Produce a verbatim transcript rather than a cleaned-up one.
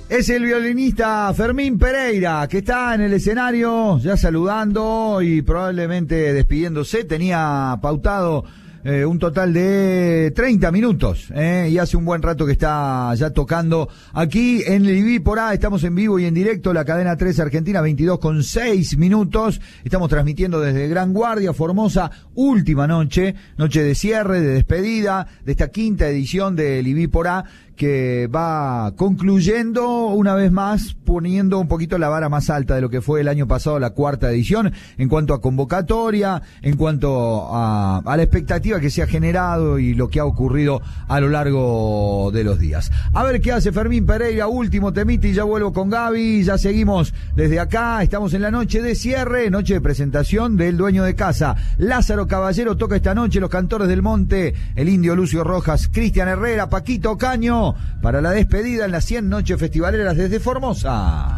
Es el violinista Fermín Pereira, que está en el escenario ya saludando y probablemente despidiéndose. Tenía pautado eh, un total de treinta minutos, eh, y hace un buen rato que está ya tocando aquí en el I B I por A. Estamos en vivo y en directo, la cadena tres Argentina, veintidós con seis minutos. Estamos transmitiendo desde Gran Guardia, Formosa, última noche, noche de cierre, de despedida de esta quinta edición del I B I por A, que va concluyendo una vez más, poniendo un poquito la vara más alta de lo que fue el año pasado, la cuarta edición, en cuanto a convocatoria, en cuanto a, a la expectativa que se ha generado y lo que ha ocurrido a lo largo de los días. A ver qué hace Fermín Pereira, último temita y ya vuelvo con Gaby. Ya seguimos desde acá, estamos en la noche de cierre, noche de presentación del dueño de casa. Lázaro Caballero toca esta noche, Los Cantores del Monte, el Indio Lucio Rojas, Cristian Herrera, Paquito Caño, para la despedida en las cien noches festivaleras desde Formosa.